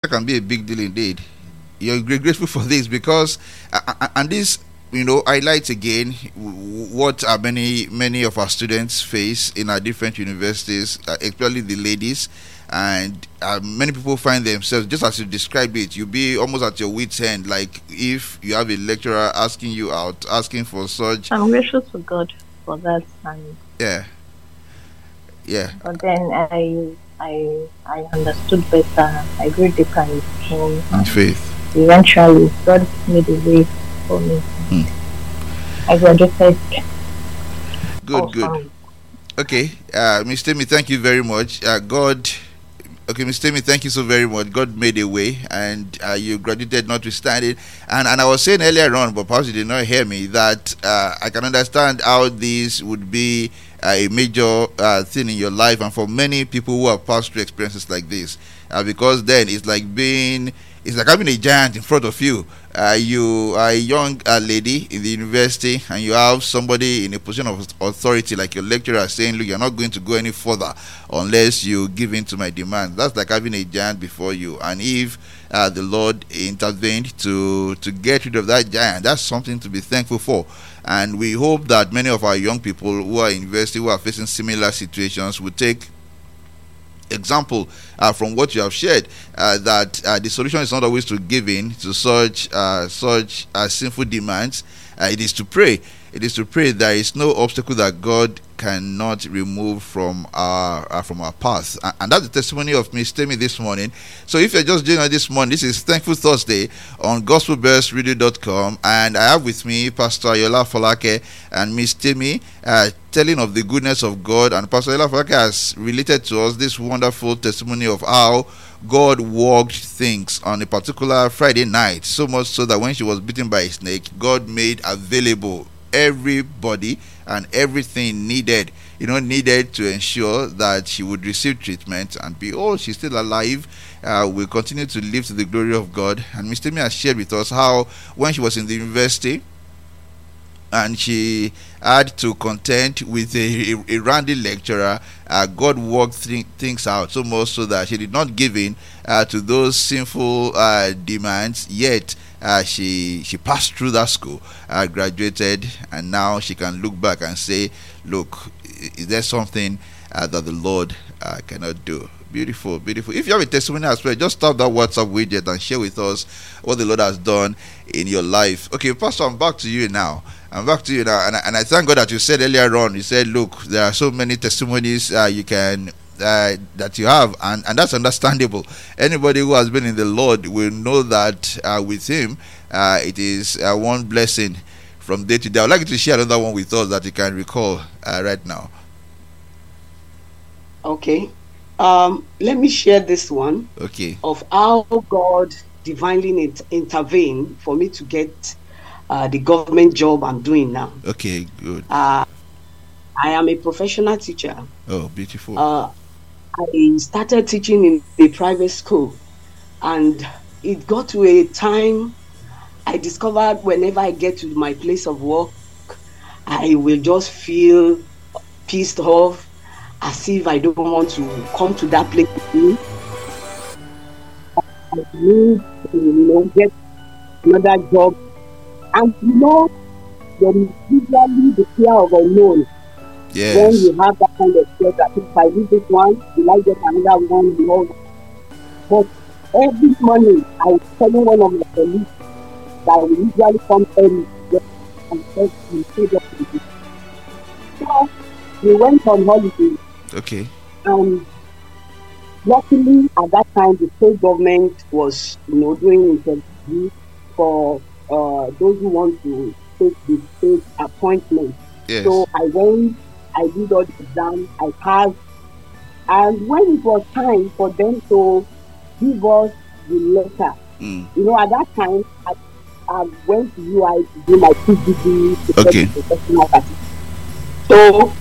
can be a big deal indeed. You're grateful for this because, and this, highlights again what many of our students face in our different universities, especially the ladies. And many people find themselves, just as you described it, you'll be almost at your wit's end. Like if you have a lecturer asking you out, asking for such. I'm grateful to God for that. And yeah. But then I understood better. I grew deeper in Him. And faith. Eventually, God made a way for me. I graduated. Good. Okay, Ms. Temi, thank you very much. Ms. Temi, thank you so very much. God made a way, and you graduated notwithstanding. And I was saying earlier on, but perhaps you did not hear me, that I can understand how this would be a major thing in your life, and for many people who have passed through experiences like this, because then it's like having a giant in front of you. You are a young lady in the university, and you have somebody in a position of authority like your lecturer saying, look, you're not going to go any further unless you give in to my demand. That's like having a giant before you. And if the Lord intervened to get rid of that giant, that's something to be thankful for. And we hope that many of our young people who are in university, who are facing similar situations, will take example from what you have shared, that the solution is not always to give in to such sinful demands. It is to pray. It is to pray. There is no obstacle that God cannot remove from our path, and that's the testimony of Ms. Temi this morning. So if you're just joining us this morning, this is Thankful Thursday on gospelbellsradio.com, and I have with me Pastor Ayola Folake and Ms. Temi telling of the goodness of God. And Pastor Ayola Folake has related to us this wonderful testimony of how God worked things on a particular Friday night, so much so that when she was bitten by a snake, God made available everybody and everything needed to ensure that she would receive treatment. And behold, she's still alive. We'll continue to live to the glory of God. And Ms. Temi has shared with us how when she was in the university and she had to contend with a randy lecturer, God worked things out so much so that she did not give in to those sinful demands, yet she passed through that school, graduated, and now she can look back and say, look, is there something that the Lord cannot do? Beautiful. If you have a testimony as well, just tap that WhatsApp widget and share with us what the Lord has done in your life. Okay, Pastor, I'm back to you now. And I thank God that you said earlier on, you said, look, there are so many testimonies you can that you have, and that's understandable. Anybody who has been in the Lord will know that with Him, it is one blessing from day to day. I'd like you to share another one with us that you can recall right now. Okay. Let me share this one. Okay. Of how God divinely intervened for me to get the government job I'm doing now. Okay, good. I am a professional teacher. Oh, beautiful. I started teaching in a private school, and it got to a time I discovered whenever I get to my place of work, I will just feel pissed off, as if I don't want to come to that place again. I need to, get another job. And there is usually the fear of unknown. Yes. When you have that kind of fear that if I do this one, will I get another one? But every morning, I was telling one of my colleagues that I will usually come early and first we stayed up with it. So we went on holiday. Okay. And luckily at that time the state government was doing interviews for those who want to take the state appointment. Yes. So I went, I did all the exams, I passed, and when it was time for them to give us the letter, at that time I went to UI to do my PGD to get the professional certificate. So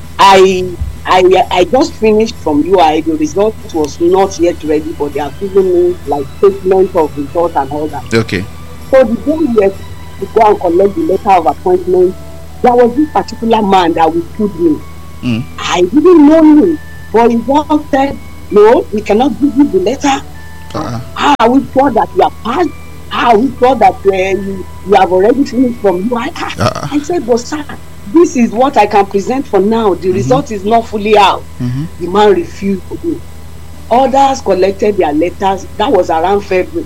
I just finished from UI. The result was not yet ready, but they have given me like statement of results and all that. Okay. So the day we were to go and collect the letter of appointment, there was this particular man that withstood me. I didn't know him, but he just said, no, we cannot give you the letter We thought that you are passed. We thought that you have already finished from UI. I said, but sir, this is what I can present for now. The result is not fully out. The man refused to do. Others collected their letters. That was around February.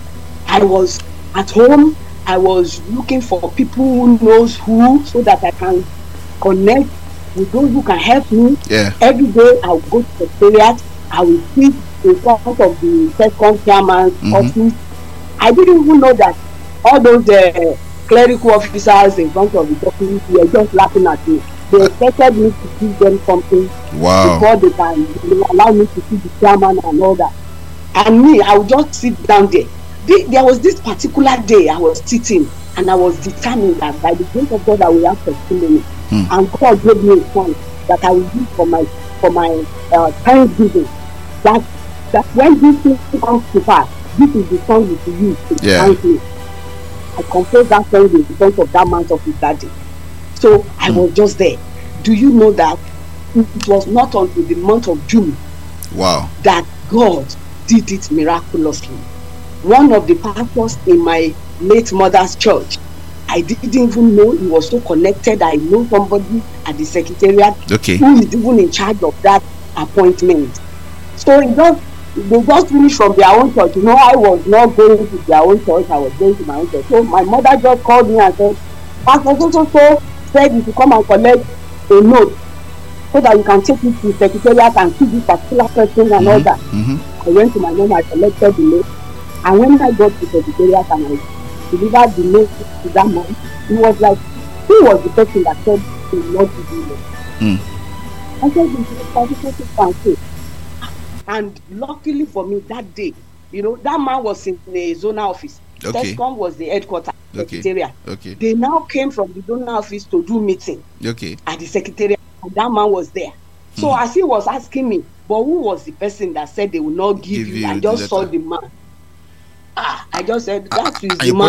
I was at home. I was looking for people who knows who, so that I can connect with those who can help me. Every day I will go to the secretariat. I will sit in front of the second chairman's office. I didn't even know that all those clerical officers in front of the documents were just laughing at me. They expected me to give them something before they can allow me to see the chairman and all that. And me, I would just sit down there. There was this particular day I was sitting, and I was determined that by the grace of God I will have testimony. And God gave me a song that I will use for my Thanksgiving. That when this thing comes to pass, this is the song you should use to thank me. I composed that song in front of that man's office that day. So I was just there. Do you know that it was not until the month of June that God did it miraculously? One of the pastors in my late mother's church, I didn't even know he was so connected. I know somebody at the secretariat who is even in charge of that appointment. So they just finished from their own church. You know, I was not going to their own church. I was going to my own church. So my mother just called me and said, Pastor so said you should come and collect a note so that you can take it to the secretariat and see this particular person and all that. I went to my mom, I collected the note. And when I got to the secretariat and I delivered the note to that man, he was like, who was the person that said he would not do this? I said, this is and luckily for me that day, you know, that man was in the zonal office. TESCOM was the headquarters secretariat. They now came from the zonal office to do meeting at the secretariat, and that man was there. So as he was asking me, but who was the person that said they will not give you? I just saw the man. I just said, that is the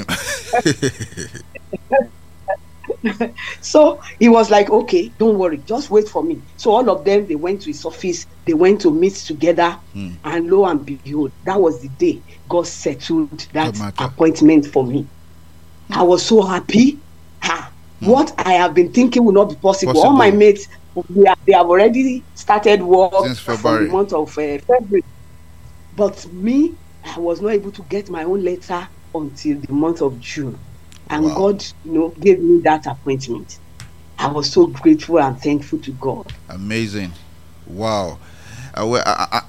man. So he was like, okay, don't worry, just wait for me. So all of them, they went to his office, they went to meet together, and lo and behold, that was the day God settled that appointment for me. I was so happy. What I have been thinking will not be possible. All my mates, they have already started work from the month of February. But me, I was not able to get my own letter until the month of June. And God, you know, gave me that appointment. I was so grateful and thankful to God. Amazing. Wow. And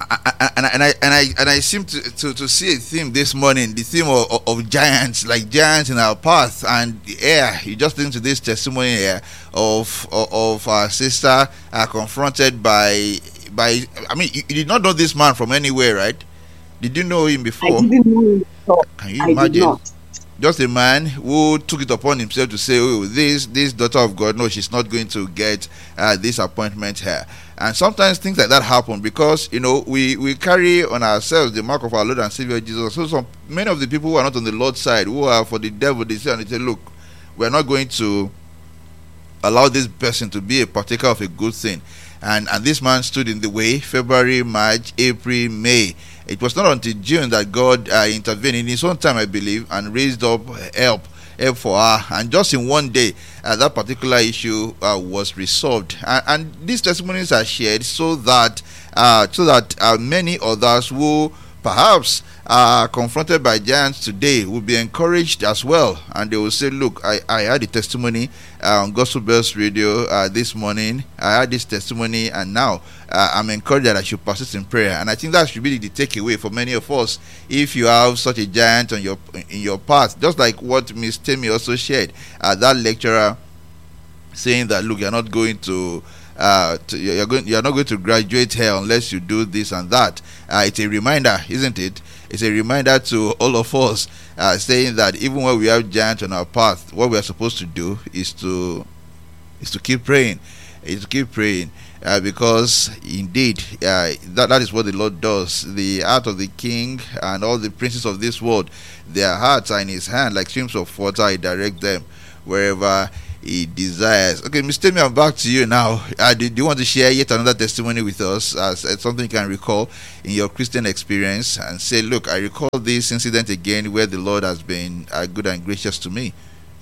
I seem to see a theme this morning, the theme of giants, like giants in our path. And you just listen to this testimony here of our sister confronted by I mean, you did not know this man from anywhere, right? Did you know him before? I didn't know him before. Can you imagine? Just a man who took it upon himself to say, oh, this daughter of God, no, she's not going to get this appointment here. And sometimes things like that happen because, you know, we carry on ourselves the mark of our Lord and Savior Jesus. So many of the people who are not on the Lord's side, who are for the devil, they say, look, we're not going to allow this person to be a partaker of a good thing. And this man stood in the way, February, March, April, May. It was not until June that God intervened in his own time, I believe, and raised up help for her. And just in one day, that particular issue was resolved. And these testimonies are shared so that many others who perhaps are confronted by giants today will be encouraged as well, and they will say, look, I had a testimony on Gospel Bells Radio this morning. I had this testimony, and now I'm encouraged that I should persist in prayer. And I think that should be the takeaway for many of us. If you have such a giant in your path, just like what Miss Temi also shared, that lecturer saying that, look, you're not going to you're not going to graduate here unless you do this and that. It's a reminder, isn't it? It's a reminder to all of us, saying that even when we have giants on our path, what we are supposed to do is to keep praying. Because indeed, that is what the Lord does. The heart of the king and all the princes of this world, their hearts are in his hand, like streams of water. He directs them wherever he desires. Okay, Miss Temi, I'm back to you now. Do you want to share yet another testimony with us as something you can recall in your Christian experience and say, look, I recall this incident again where the Lord has been good and gracious to me?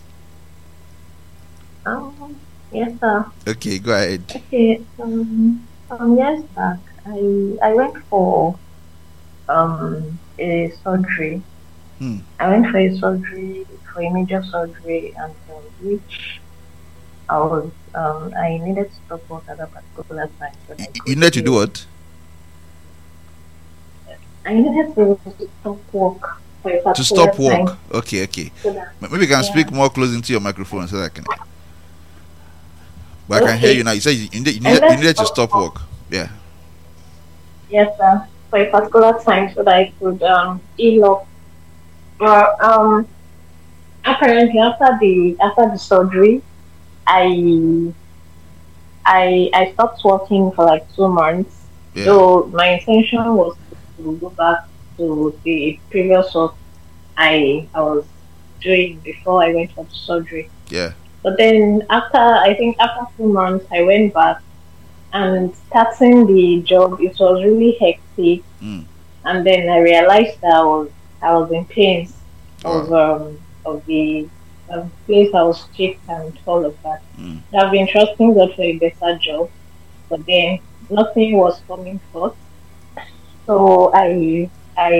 Yes, sir. Okay, go ahead. Okay, some years back, I went for a surgery. I went for a surgery, for a major surgery, and which I needed to stop work at that particular time. So you needed to do what? I needed to stop work for a particular to stop work. time. Okay. So that, Maybe you can speak more close into your microphone so that I can. But I can hear you now. You said you needed to stop work. Yeah. Yes, sir. For a particular time, so that I could heal up. Apparently after the surgery, I stopped working for like 2 months. Yeah. So my intention was to go back to the previous work I was doing before I went for the surgery. Yeah. But then after 2 months, I went back, and starting the job, it was really hectic. And then I realized that I was in pain of the place I was sick and all of that. I've been trusting God for a better job, but then nothing was coming forth. So I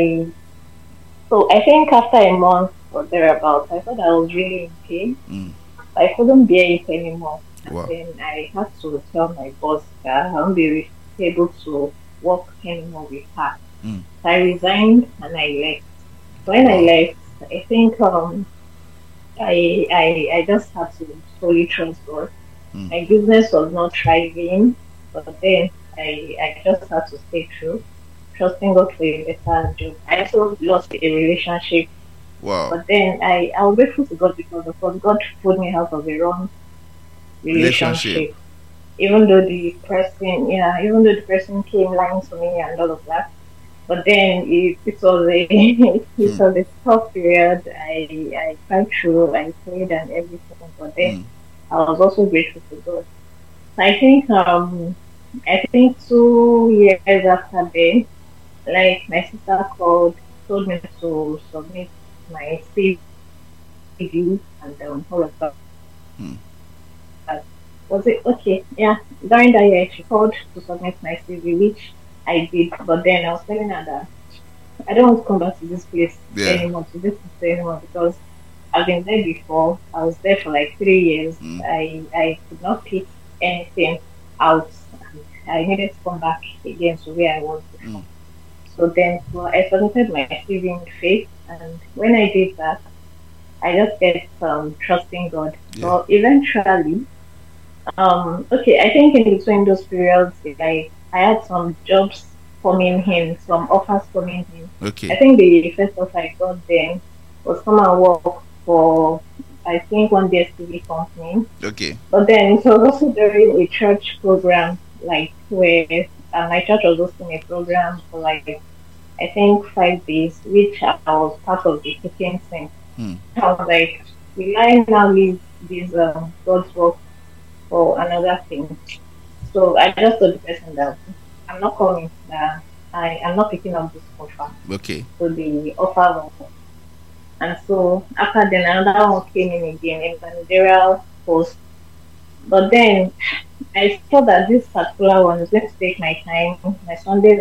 think after a month or thereabouts, I thought I was really in pain. I couldn't bear it anymore. Wow. And then I had to tell my boss that I won't be able to work anymore with her. So I resigned and I left. When I left, I think I just had to fully trust God. My business was not thriving, but then I just had to stay true, trusting God for a better job. I also lost a relationship. Wow. But then I was grateful to God because of course God pulled me out of a wrong relationship. Even though the person came lying to me and all of that. But then it was a tough period. I cried through, I prayed and everything. But then I was also grateful to God. I think 2 years after then, like my sister told me to submit my CV and all of that. Was it okay? Yeah. During that year, she called to submit my CV, which I did. But then I was telling her that I don't want to come back to this place anymore, to this place anymore, because I've been there before. I was there for like 3 years. I could not pick anything out. I needed to come back again to where I was before. So then I submitted my CV in faith, and when I did that, I just kept trusting God. So eventually, I think in between those periods, I had some jobs coming in, some offers coming in. Okay. I think the first offer I got then was come and work for, I think, one DSTV company. Okay. But then it was also during a church program, like where my church was hosting a program for like, I think 5 days, which I was part of the teaching thing. I was like, will I now leave this God's work for another thing? So I just told the person that I'm not coming, that I am not picking up this offer. Okay. So the offer was, and so after then another one came in again, a managerial post. But then I thought that this particular one is going to take my time. My Sundays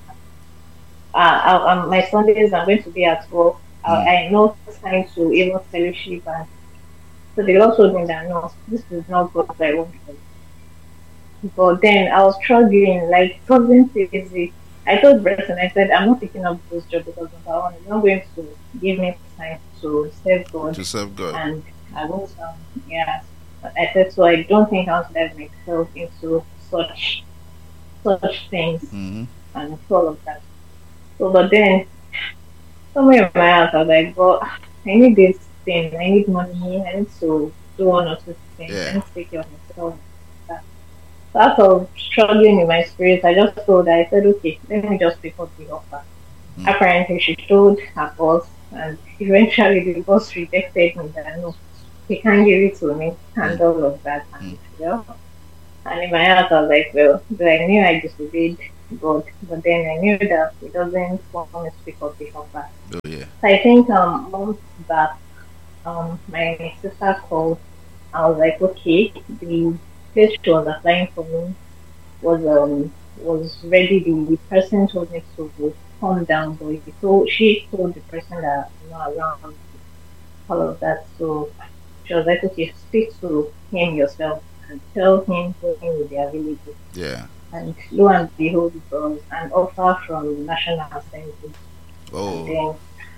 I'm going to be at work. I know time to even fellowship, and so they also told me that no, this is not what I want for you. But then I was struggling, like it wasn't easy. I told Bresson, I said, I'm not picking up this job because number one, it's not going to give me time to serve God. And I was, I said, so I don't think I'll let myself into such things and all of that. So, but then, somewhere in my heart, I was like, but I need this thing, I need money, I need to do one or two things, I need to take care of myself. So after struggling in my spirit, I just told her, I said, okay, let me just pick up the offer. Apparently, she told her boss, and eventually the boss rejected me that no, he can't give it to me and all of that. And and in my heart I was like, well, but I knew I disobeyed God, but then I knew that He doesn't want me to speak up before that. Oh yeah. So I think months back, my sister called. I was like, okay, the place she was applying for me was ready. The person told me to calm down, but she told the person that around all of that. So she was like, okay, speak to him yourself and tell him when he will be available. Yeah. And lo and behold, it was an offer from National Assembly. Oh. And then,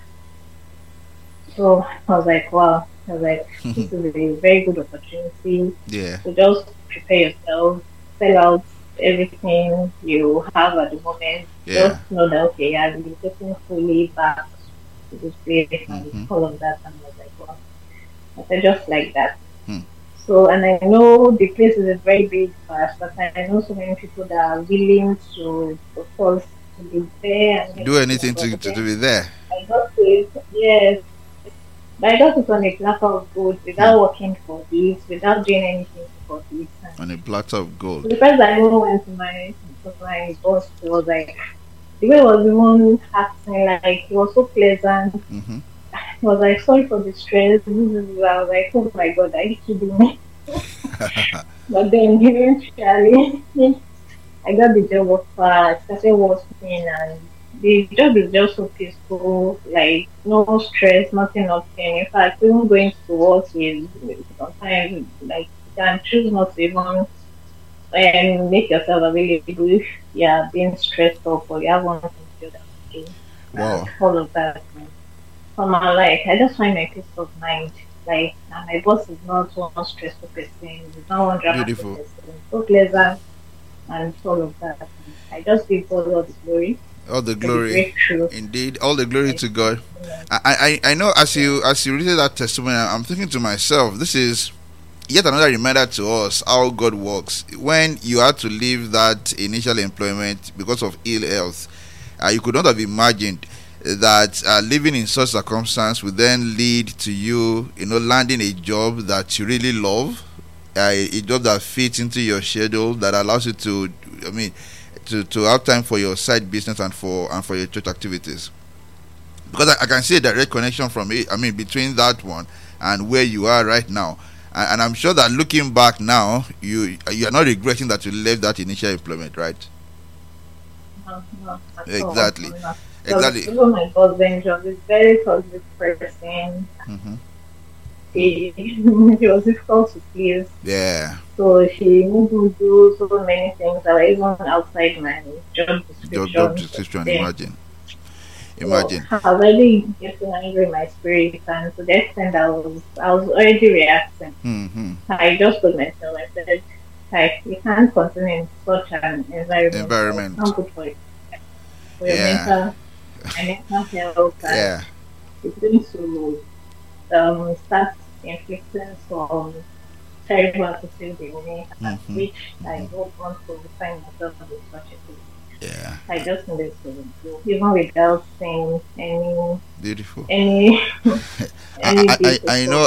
so I was like, wow. I was like, this is a very good opportunity. Yeah. So just prepare yourself, sell out everything you have at the moment. Yeah. Just know that, okay, I'll be getting fully back to this place and all of that. And I was like, wow. I said, just like that. So, and I know the place is a very big fast, but I know so many people that are willing to, of course, to be there. And do anything to be there. I got it, yes. But I got it on a platter of gold without working for this, without doing anything for this. On a platter of gold. So the first I even went to my boss, it was like, the way it was even acting, like, it was so pleasant. I was like, sorry for the stress. I was like, oh my God, are you kidding me? But then eventually, I got the job offer. I started working, and the job is just so peaceful, like no stress, nothing. In fact, even going to work is sometimes like you can choose not to even make yourself available if you are being stressed up or you have one thing to do. Wow. All of that. For my life, I just find my peace of mind. Like, and my boss is not one stressful person, he's not one dramatic person, so pleasant, and all of that. I just give God all the glory. All the glory, indeed, all the glory to God. I know as you read that testimony, I'm thinking to myself, this is yet another reminder to us how God works. When you had to leave that initial employment because of ill health, you could not have imagined that living in such circumstance would then lead to you, landing a job that you really love, a job that fits into your schedule, that allows you to have time for your side business and for your church activities. Because I can see a direct connection from it. Between that one and where you are right now, and I'm sure that looking back now, you are not regretting that you left that initial employment, right? No, exactly. Exactly. Even my husband, he was a very positive person. He was difficult to please. Yeah. So he would do so many things that were even outside my job description. Job description, imagine. So I was already getting angry in my spirit, and to the extent I was already reacting. I just told myself, I said, you can't continue in such an environment. It's not good for you. For your mental health. Yeah. It's going to start inflicting some terrible attitude in me, which I don't want to find myself in such a place. Yeah. I just needed to do, even without saying any beautiful. Any I know.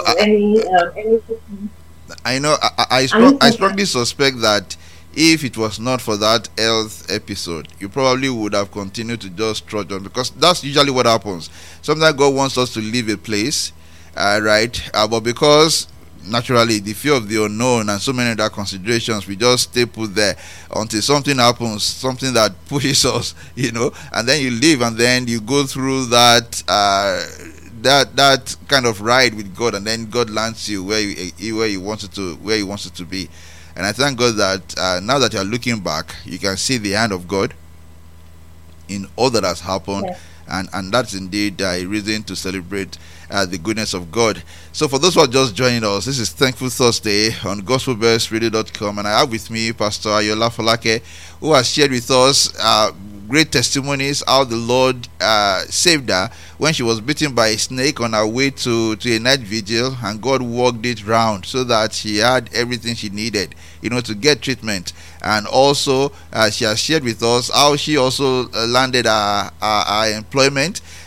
I know. I strongly suspect that if it was not for that health episode, you probably would have continued to just trudge on, because that's usually what happens. Sometimes God wants us to leave a place, right? But because naturally the fear of the unknown and so many other considerations, we just stay put there until something happens, something that pushes us, and then you leave, and then you go through that that kind of ride with God, and then God lands you where He wants it to be. And I thank God that now that you are looking back, you can see the hand of God in all that has happened. Yes. And that's indeed a reason to celebrate the goodness of God. So for those who are just joining us, this is Thankful Thursday on gospelbellsradio.com, and I have with me Pastor Ayola Falake, who has shared with us great testimonies how the Lord saved her when she was bitten by a snake on her way to a night vigil, and God worked it round so that she had everything she needed, to get treatment. And also she has shared with us how she also landed her employment,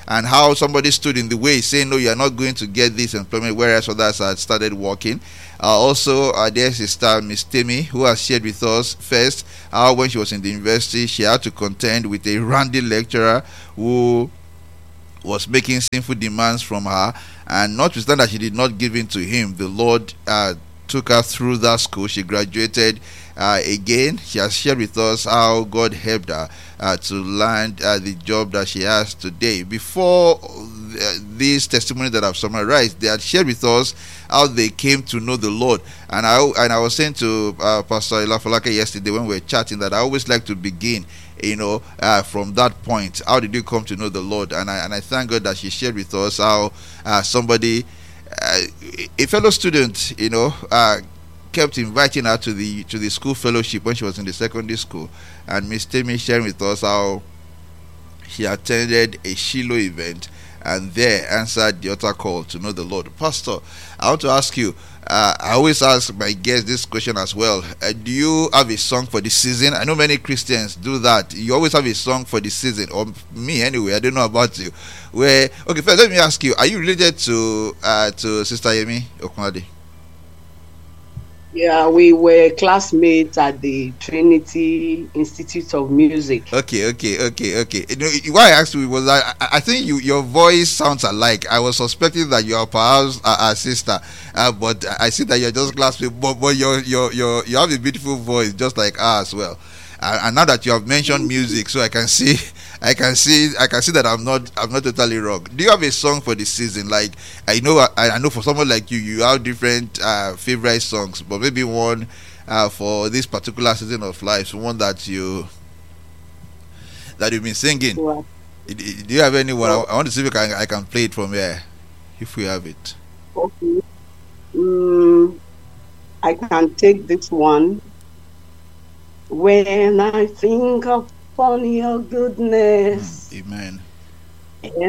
and how somebody stood in the way saying, no, you are not going to get this employment, whereas others had started working. Also, there's Sister Miss Temi, who has shared with us first how when she was in the university, she had to contend with a randy lecturer who was making sinful demands from her, and notwithstanding that she did not give in to him, the Lord took her through that school. She graduated again. She has shared with us how God helped her to land the job that she has today. Before these testimonies that I've summarized, they had shared with us how they came to know the Lord. And I was saying to Pastor Ilafalake yesterday when we were chatting that I always like to begin from that point. How did you come to know the Lord? And I thank God that she shared with us how somebody, a fellow student, kept inviting her to the school fellowship when she was in the secondary school. And Miss Temi sharing with us how she attended a Shiloh event and there answered the altar call to know the Lord. Pastor, I want to ask you, I always ask my guests this question as well. Do you have a song for the season? I know many Christians do that. You always have a song for the season, or me anyway. I don't know about you. Okay, first let me ask you: are you related to Sister Yemi Okunade? Yeah, we were classmates at the Trinity Institute of Music. Okay. Why I asked you was that I think your voice sounds alike. I was suspecting that you are perhaps a sister, but I see that you're just classmates. But you have a beautiful voice, just like her as well. And now that you have mentioned music, so I can see that I'm not totally wrong. Do you have a song for the season? Like I know for someone like you have different favorite songs, but maybe one for this particular season of life, one that you've been singing. Wow. Do you have anyone? I want to see if I can play it from here, if we have it. Okay. I can take this one. When I think upon your goodness, Amen.